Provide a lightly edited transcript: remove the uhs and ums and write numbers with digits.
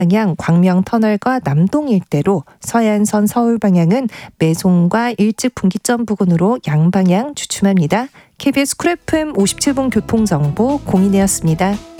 방향 광명터널과 남동 일대로, 서해안선 서울 방향은 매송과 일찍 분기점 부근으로 양방향 주춤합니다. KBS 쿨 FM 57분 교통정보 공인이었습니다.